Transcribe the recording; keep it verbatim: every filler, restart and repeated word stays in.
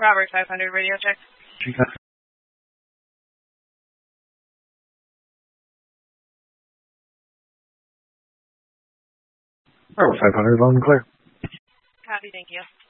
Robert five hundred, radio check. Robert five hundred, loud and clear. Copy, thank you.